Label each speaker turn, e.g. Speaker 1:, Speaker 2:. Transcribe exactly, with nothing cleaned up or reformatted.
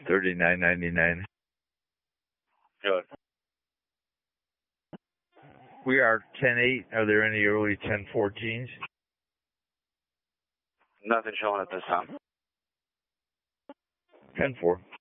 Speaker 1: thirty-nine ninety-nine.
Speaker 2: Good.
Speaker 1: We are ten eight. Are there any early ten fourteens?
Speaker 2: Nothing showing at this time.
Speaker 1: ten four.